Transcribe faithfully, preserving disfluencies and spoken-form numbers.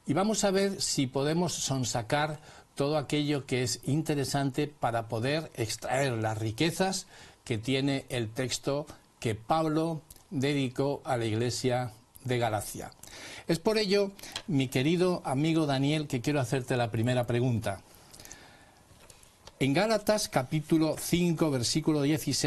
y vamos a ver si podemos sonsacar todo aquello que es interesante para poder extraer las riquezas que tiene el texto que Pablo dedicó a la iglesia de Galacia. Es por ello, mi querido amigo Daniel, que quiero hacerte la primera pregunta. En Gálatas capítulo cinco, versículo dieciséis,